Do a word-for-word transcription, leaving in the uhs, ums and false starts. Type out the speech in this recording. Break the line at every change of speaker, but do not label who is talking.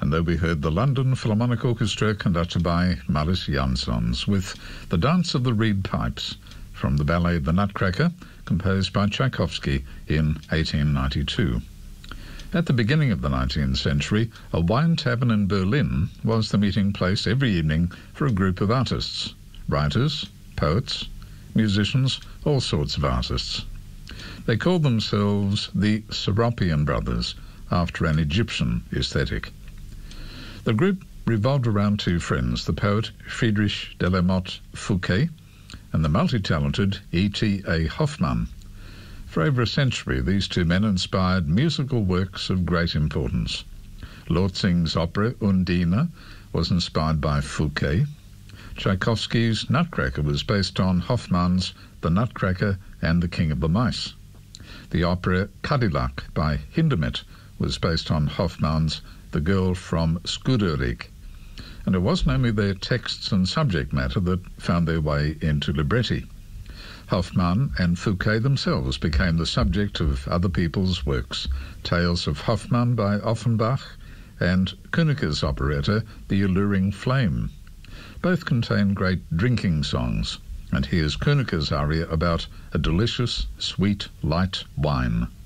and there we heard the London Philharmonic Orchestra conducted by Maris Jansons with The Dance of the Reed Pipes from the ballet The Nutcracker, composed by Tchaikovsky in eighteen ninety-two. At the beginning of the nineteenth century, a wine tavern in Berlin was the meeting place every evening for a group of artists, writers, poets, musicians, all sorts of artists. They called themselves the Serapion Brothers, after an Egyptian aesthetic. The group revolved around two friends, the poet Friedrich de la Motte Fouquet and the multi-talented E T A Hoffmann. For over a century, these two men inspired musical works of great importance. Lortzing's opera Undine was inspired by Fouquet. Tchaikovsky's Nutcracker was based on Hoffmann's The Nutcracker and the King of the Mice. The opera Cadillac by Hindemith was based on Hoffmann's The Girl from Skuderik. And it wasn't only their texts and subject matter that found their way into libretti. Hoffmann and Fouquet themselves became the subject of other people's works, Tales of Hoffmann by Offenbach and Kuneke's operetta The Alluring Flame. Both contain great drinking songs, and here's Kuneke's aria about a delicious, sweet, light wine.